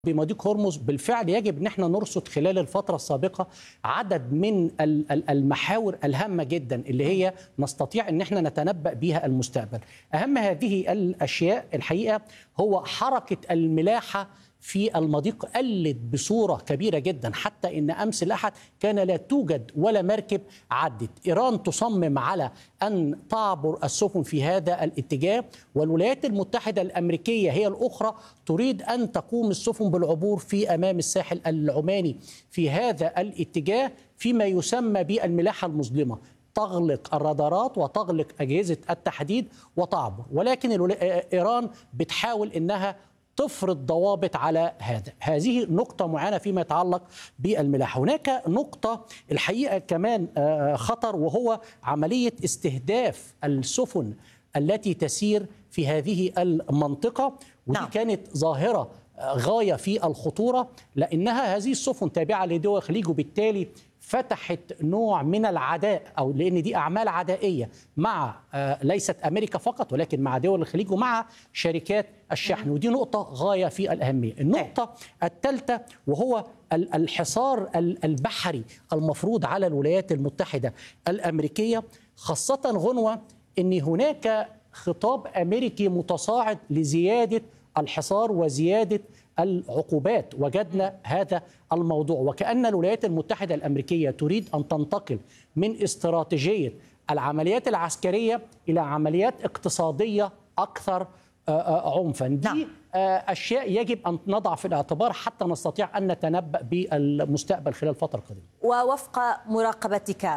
بمضيق هرمز بالفعل يجب ان احنا نرصد خلال الفتره السابقه عدد من المحاور الهامه جدا اللي هي نستطيع ان احنا نتنبأ بها المستقبل. اهم هذه الاشياء الحقيقه هو حركه الملاحه في المضيق قلت بصوره كبيره جدا، حتى ان امس الاحد كان لا توجد ولا مركب عدت. ايران تصمم على ان تعبر السفن في هذا الاتجاه، والولايات المتحده الامريكيه هي الاخرى تريد ان تقوم السفن بالعبور في امام الساحل العماني في هذا الاتجاه فيما يسمى بالملاحه المظلمه. تغلق الرادارات وتغلق أجهزة التحديد وتعبر، ولكن إيران بتحاول أنها تفرض ضوابط على هذا. هذه نقطة معينة فيما يتعلق بالملاحة. هناك نقطة الحقيقة كمان خطر، وهو عملية استهداف السفن التي تسير في هذه المنطقة، ودي كانت ظاهرة غاية في الخطورة، لأنها هذه السفن تابعة لدول الخليج، وبالتالي فتحت نوع من العداء، أو لأن دي أعمال عدائية مع ليست أمريكا فقط ولكن مع دول الخليج ومع شركات الشحن، ودي نقطة غاية في الأهمية. النقطة الثالثة وهو الحصار البحري المفروض على الولايات المتحدة الأمريكية، خاصة غنوة أن هناك خطاب أمريكي متصاعد لزيادة الحصار وزيادة العقوبات. وجدنا هذا الموضوع، وكأن الولايات المتحدة الأمريكية تريد أن تنتقل من استراتيجية العمليات العسكرية إلى عمليات اقتصادية أكثر عنفا. دي أشياء يجب أن نضع في الاعتبار حتى نستطيع أن نتنبأ بالمستقبل خلال الفترة القادمة. ووفق مراقبتك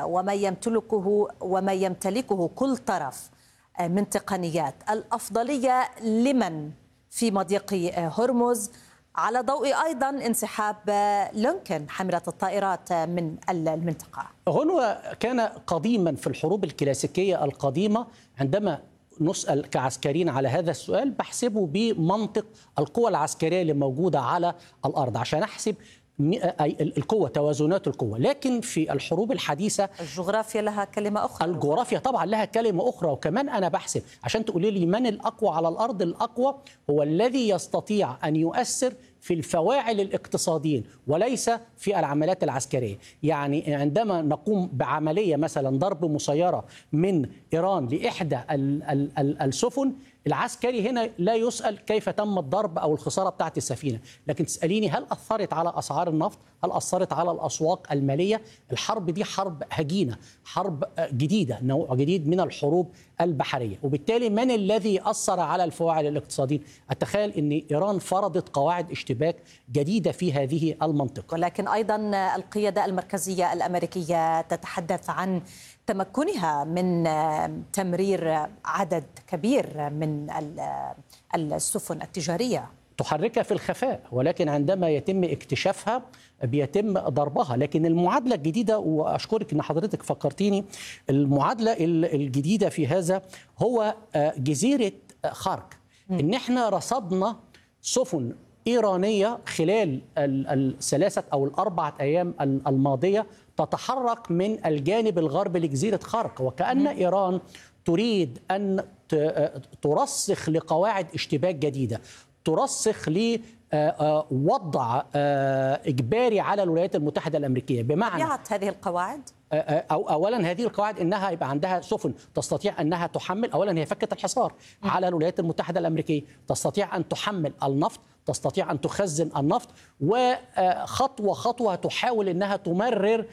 وما يمتلكه كل طرف من تقنيات، الأفضلية لمن في مضيق هرمز، على ضوء أيضا انسحاب لينكولن حاملة الطائرات من المنطقة؟ هنا كان قديما في الحروب الكلاسيكية القديمة عندما نسأل كعسكريين على هذا السؤال بحسبه بمنطق القوى العسكرية اللي موجودة على الأرض عشان أحسب القوة، توازنات القوة. لكن في الحروب الحديثة الجغرافيا لها كلمة أخرى. الجغرافيا طبعا لها كلمة أخرى، وكمان أنا بحسب عشان تقولي لي من الأقوى على الأرض. الأقوى هو الذي يستطيع أن يؤثر في الفواعل الاقتصاديين وليس في العمليات العسكرية. يعني عندما نقوم بعملية مثلا ضرب مسيرة من إيران لإحدى السفن، العسكري هنا لا يسأل كيف تم الضرب أو الخسارة بتاعت السفينة، لكن تسأليني هل أثرت على أسعار النفط؟ هل أثرت على الأسواق المالية؟ الحرب دي حرب هجينة، حرب جديدة، نوع جديد من الحروب البحرية، وبالتالي من الذي أثر على الفواعل الاقتصادية؟ أتخيل أن إيران فرضت قواعد اشتباك جديدة في هذه المنطقة. ولكن أيضا القيادة المركزية الأمريكية تتحدث عن تمكنها من تمرير عدد كبير من السفن التجارية، تحركها في الخفاء، ولكن عندما يتم اكتشافها بيتم ضربها. لكن المعادلة الجديدة، وأشكرك أن حضرتك فكرتيني، المعادلة الجديدة في هذا هو جزيرة خارك. إن احنا رصدنا سفن إيرانية خلال الثلاثة أو الأربعة أيام الماضية تتحرك من الجانب الغربي لجزيرة خارك، وكأن إيران تريد أن ترسخ لقواعد اشتباك جديدة، ترسخ لوضع إجباري على الولايات المتحدة الأمريكية. بمعنى هذه القواعد أولا هذه القواعد إنها يبقى عندها سفن تستطيع أنها تحمل. أولا هي فكت الحصار على الولايات المتحدة الأمريكية، تستطيع أن تحمل النفط، تستطيع أن تخزن النفط، وخطوة خطوة تحاول أنها تمرر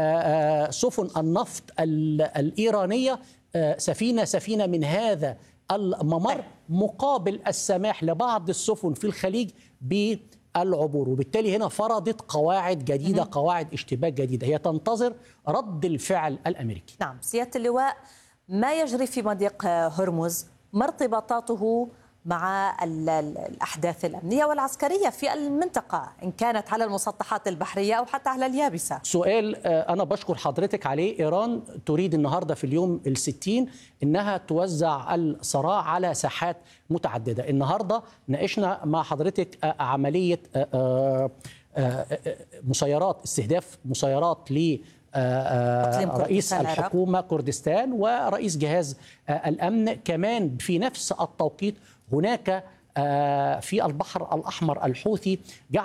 سفن النفط الإيرانية سفينة من هذا الممر، مقابل السماح لبعض السفن في الخليج بالعبور. وبالتالي هنا فرضت قواعد جديدة، قواعد اشتباك جديدة، هي تنتظر رد الفعل الأمريكي. نعم سيادة اللواء، ما يجري في مضيق هرمز ما ارتباطاته مع الأحداث الأمنية والعسكرية في المنطقة، إن كانت على المسطحات البحرية أو حتى على اليابسة؟ سؤال أنا بشكر حضرتك عليه. إيران تريد النهاردة في اليوم ال60 إنها توزع الصراع على ساحات متعددة. النهاردة ناقشنا مع حضرتك عملية مسيرات، استهداف مسيرات رئيس الحكومة كردستان ورئيس جهاز الأمن. كمان في نفس التوقيت هناك في البحر الأحمر الحوثي